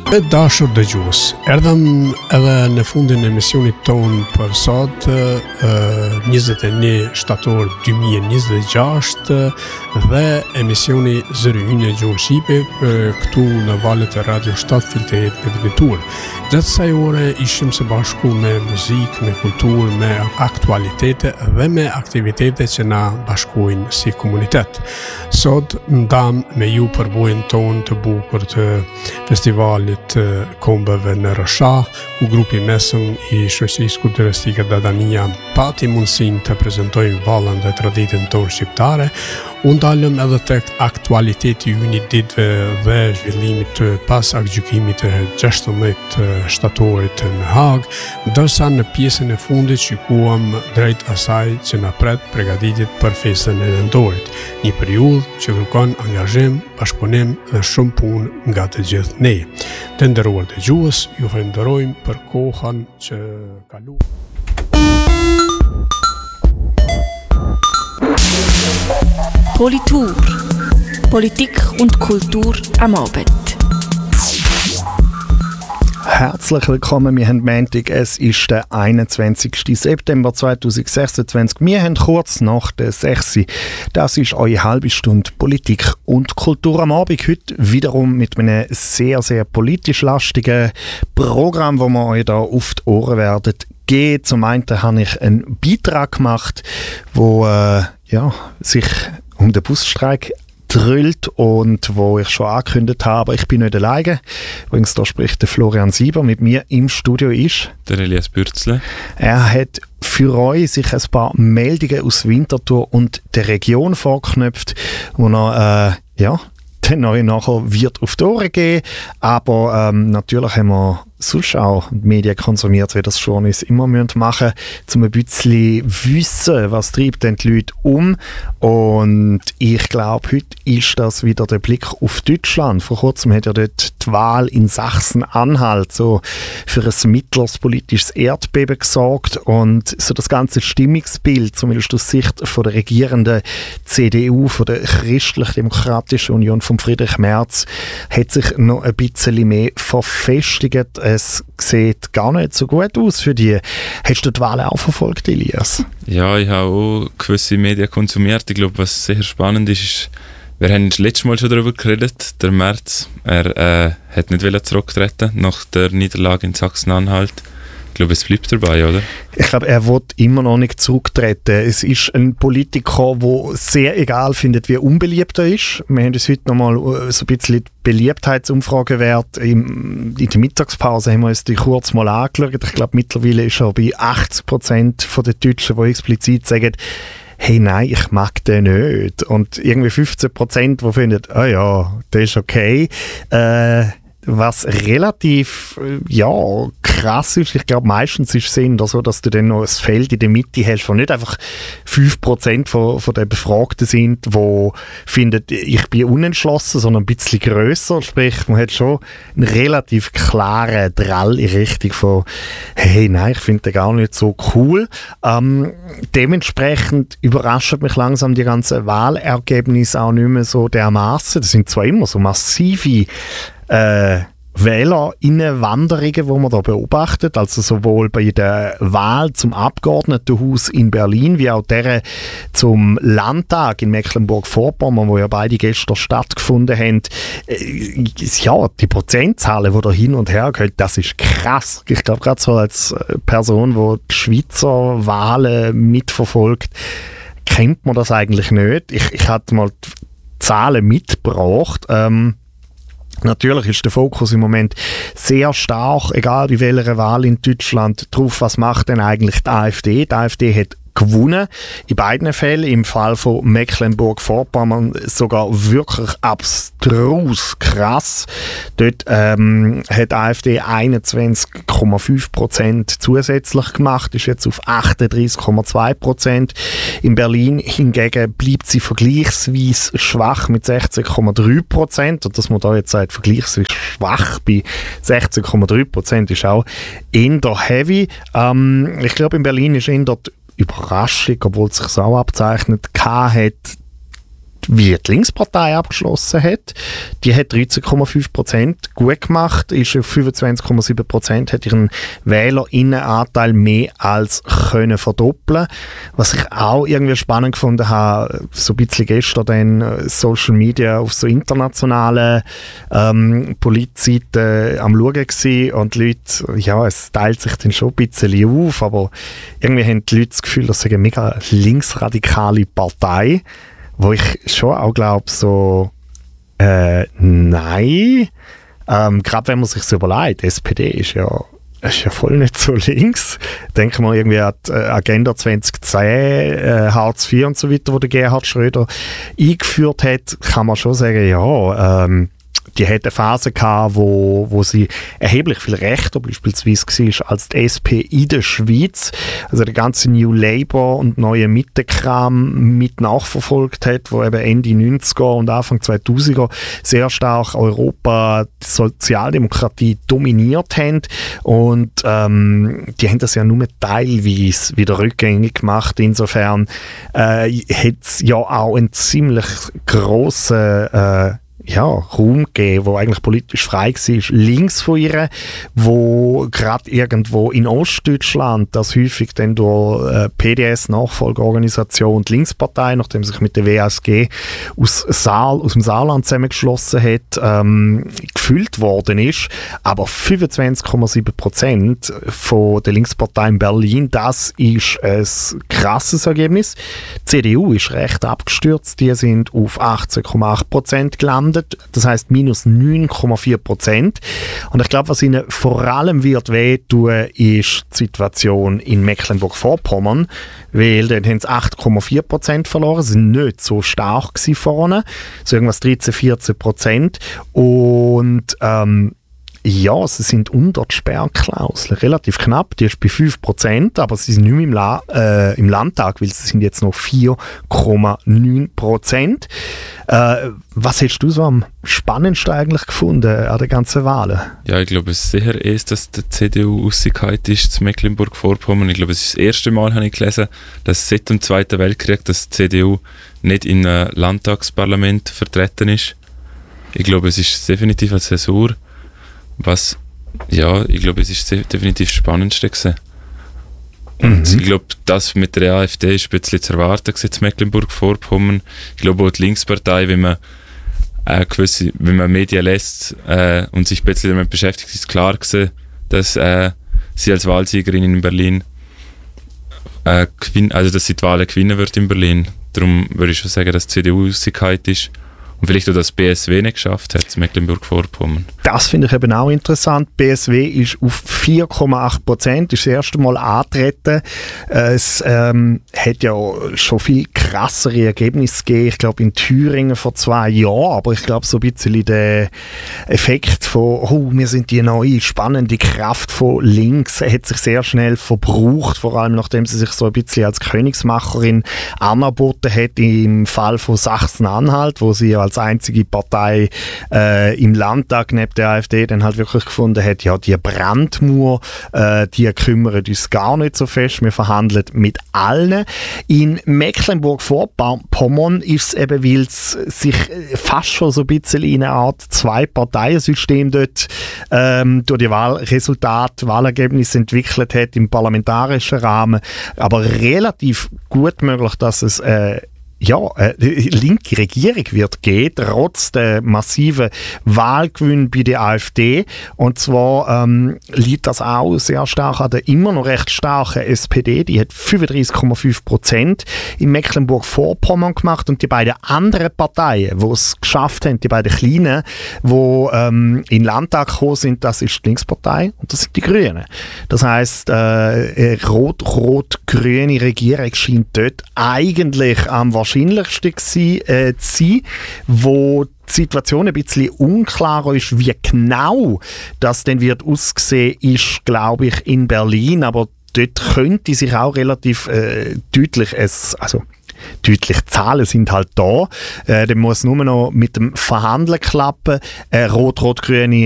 Dashur dëgjues, erdhëm edhe në fundin e emisionit ton për sot, 21 shtator 2026 dhe emisioni Zëri ynë e gjuhën shqipe këtu në valët e Radio 7 Filterit në Viditur. Gjatë kësaj ore ishim së bashku me muzikë, me kulturë, me aktualitete dhe me aktivitete që na bashkojnë si komunitet. Sot ndam me ju përvojën ton të bukur të festivalit kombëve në Rësha, ku grupi mesëm i shoqërisë kulturistike Dadania pati mundësinë të prezantojnë vallën dhe traditën tonë shqiptare. Unë dalëm edhe tek aktualiteti i një ditëve dhe zhvillimit të pas aktgjykimit të 16 shtatorit në Hag, ndërsa në pjesën e fundit shikuam drejt asaj që na pret përgatitjet për festën e Nëntorit, një periudhë që kërkon angazhim, bashkëpunim dhe shumë punë nga të gjithë ne. Të nderuar dëgjues, ju falenderojmë për kohën që kaluam. Politur, Politik und Kultur am Abend. Herzlich willkommen, wir haben Montag, es ist der 21. September 2026. Wir haben kurz nach der 6. Das ist eure halbe Stunde Politik und Kultur am Abend. Heute wiederum mit einem sehr, sehr politisch lastigen Programm, wo wir euch da auf die Ohren werden geben. Zum einen habe ich einen Beitrag gemacht, wo sich um den Busstreik drüllt und wo ich schon angekündigt habe, aber ich bin nicht alleine. Übrigens, da spricht der Florian Sieber, mit mir im Studio ist der Elias Bürzle. Er hat für euch sich ein paar Meldungen aus Winterthur und der Region vorgeknöpft, wo er dann euch nachher wird auf die Ohren gehen. Aber natürlich haben wir sonst auch Medien konsumiert, wie das Journalisten immer machen müssen, um ein bisschen wissen, was treibt denn die Leute um. Und ich glaube, heute ist das wieder der Blick auf Deutschland. Vor kurzem hat ja dort die Wahl in Sachsen-Anhalt so für ein mittleres politisches Erdbeben gesorgt. Und so das ganze Stimmungsbild, zumindest aus Sicht von der regierenden CDU, von der Christlich-Demokratischen Union von Friedrich Merz, hat sich noch ein bisschen mehr verfestigt. Es sieht gar nicht so gut aus für die. Hast du die Wahl auch verfolgt, Elias? Ja, ich habe auch gewisse Medien konsumiert. Ich glaube, was sehr spannend ist, wir haben das letzte Mal schon darüber geredet, der Merz, er hat nicht zurücktreten nach der Niederlage in Sachsen-Anhalt. Ich glaube, es bleibt dabei, oder? Ich glaube, er will immer noch nicht zurücktreten. Es ist ein Politiker, der sehr egal findet, wie unbeliebt er ist. Wir haben uns heute noch mal so ein bisschen die Beliebtheitsumfragewert in der Mittagspause haben wir uns die kurz mal angeschaut. Ich glaube, mittlerweile ist er bei 80% der Deutschen, die explizit sagen, hey, nein, ich mag den nicht. Und irgendwie 15%, die finden, der ist okay. Was relativ krass ist, ich glaube meistens ist es eher so, dass du dann noch ein Feld in der Mitte hast, wo nicht einfach 5% von den Befragten sind, die finden, ich bin unentschlossen, sondern ein bisschen grösser. Sprich, man hat schon einen relativ klaren Drall in Richtung von hey, nein, ich finde den gar nicht so cool. Dementsprechend überraschen mich langsam die ganzen Wahlergebnisse auch nicht mehr so dermaßen. Das sind zwar immer so massive WählerInnenwanderungen, die man da beobachtet, also sowohl bei der Wahl zum Abgeordnetenhaus in Berlin wie auch der zum Landtag in Mecklenburg-Vorpommern, wo ja beide gestern stattgefunden haben. Die Prozentzahlen, die da hin und her gehen, das ist krass. Ich glaube, gerade so als Person, die die Schweizer Wahlen mitverfolgt, kennt man das eigentlich nicht. Ich hatte mal die Zahlen mitgebracht. Natürlich ist der Fokus im Moment sehr stark, egal bei welcher Wahl in Deutschland, drauf, was macht denn eigentlich die AfD. Die AfD hat gewonnen, in beiden Fällen, im Fall von Mecklenburg-Vorpommern sogar wirklich abstrus krass. Dort hat die AfD 21,5% zusätzlich gemacht, ist jetzt auf 38,2%. In Berlin hingegen bleibt sie vergleichsweise schwach mit 16,3%. Und dass man da jetzt sagt, vergleichsweise schwach bei 16,3% ist auch eher heavy. Ich glaube, in Berlin ist eher die Überraschung, obwohl es sich auch abzeichnet, hat wie die Linkspartei abgeschlossen hat. Die hat 13,5% gut gemacht, ist auf 25,7%, hat ihren WählerInnenanteil mehr als können verdoppeln. Was ich auch irgendwie spannend gefunden habe, so ein bisschen gestern dann Social Media auf so internationalen Politseiten am Schauen gewesen und die Leute, ja, es teilt sich dann schon ein bisschen auf, aber irgendwie haben die Leute das Gefühl, das sei eine mega linksradikale Partei, wo ich schon auch glaube, so nein. Gerade wenn man sich so überlegt, die SPD ist ja voll nicht so links. Denken wir irgendwie an die Agenda 2010, Hartz IV und so weiter, wo der Gerhard Schröder eingeführt hat, kann man schon sagen, ja, die hat eine Phase gehabt, wo sie erheblich viel rechter beispielsweise war als die SP in der Schweiz. Also der ganze New Labour und neue Mittekram mit nachverfolgt hat, wo eben Ende 90er und Anfang 2000er sehr stark Europa, die Sozialdemokratie dominiert haben. Und die haben das ja nur teilweise wieder rückgängig gemacht. Insofern hat es ja auch einen ziemlich grossen Raum gegeben, wo eigentlich politisch frei war, links von ihr, wo gerade irgendwo in Ostdeutschland das häufig dann durch PDS-Nachfolgeorganisation, die Linkspartei, nachdem sich mit der WSG aus dem Saarland zusammengeschlossen hat, gefüllt worden ist. Aber 25,7% von der Linkspartei in Berlin, das ist ein krasses Ergebnis. Die CDU ist recht abgestürzt, die sind auf 18,8% gelandet. Das heisst minus 9,4%. Und ich glaube, was ihnen vor allem wird wehtun, ist die Situation in Mecklenburg-Vorpommern, weil dort haben sie 8,4% verloren, sie sind nicht so stark gewesen vorne, so irgendwas 13-14%. Und ja, sie sind unter die Sperrklausel, relativ knapp, die ist bei 5%, aber sie sind nicht mehr im Landtag, weil sie sind jetzt noch 4,9%. Was hättest du so am spannendsten eigentlich gefunden an der ganzen Wahl? Ja, ich glaube, es ist sicher erst, dass die CDU rausgefallen ist zu Mecklenburg-Vorpommern. Ich glaube, es ist das erste Mal, habe ich gelesen, dass seit dem Zweiten Weltkrieg die CDU nicht in einem Landtagsparlament vertreten ist. Ich glaube, es ist definitiv eine Zäsur. Ich glaube, es ist definitiv das Spannendste gewesen. Und ich glaube, das mit der AfD ist ein bisschen zu erwarten gewesen, in Mecklenburg-Vorpommern. Ich glaube auch die Linkspartei, wenn man Medien lässt und sich ein bisschen damit beschäftigt, ist klar gewesen, dass sie als Wahlsiegerin in Berlin dass sie die Wahlen gewinnen wird in Berlin. Darum würde ich schon sagen, dass die CDU rausgefallen ist. Und vielleicht auch das BSW nicht geschafft hat, Mecklenburg-Vorpommern. Das finde ich eben auch interessant. BSW ist auf 4,8%, ist das erste Mal angetreten. Es hat ja schon viel krassere Ergebnisse gegeben. Ich glaube in Thüringen vor 2 Jahren, aber ich glaube so ein bisschen der Effekt von, wir sind die neue, spannende Kraft von links, hat sich sehr schnell verbraucht, vor allem nachdem sie sich so ein bisschen als Königsmacherin angeboten hat im Fall von Sachsen-Anhalt, wo sie ja als einzige Partei im Landtag neben der AfD dann halt wirklich gefunden hat, ja, die Brandmauer, die kümmern uns gar nicht so fest, wir verhandeln mit allen. In Mecklenburg-Vorpommern ist es eben, weil es sich fast schon so ein bisschen in eine Art Zwei-Parteien-System dort durch die Wahlergebnisse entwickelt hat im parlamentarischen Rahmen, aber relativ gut möglich, dass es linke Regierung wird geben, trotz der massiven Wahlgewinn bei der AfD. Und zwar liegt das auch sehr stark an der immer noch recht starken SPD. Die hat 35,5% in Mecklenburg-Vorpommern gemacht. Und die beiden anderen Parteien, die es geschafft haben, die beiden kleinen, die in den Landtag gekommen sind, das ist die Linkspartei und das sind die Grünen. Das heisst, rot-rot-grüne Regierung scheint dort eigentlich am wahrscheinlichsten zu sein, wo die Situation ein bisschen unklarer ist, wie genau das denn wird aussehen, ist, glaube ich, in Berlin, aber dort könnte sich auch relativ deutlich Zahlen sind halt da. Dann muss nur noch mit dem Verhandeln klappen. Rot-Rot-Grüne